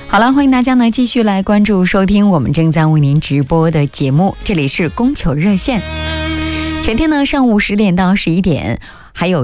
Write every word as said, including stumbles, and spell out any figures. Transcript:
好了，欢迎大家呢继续来关注收听我们正在为您直播的节目，这里是供求热线，全天呢上午十点到十一点，还有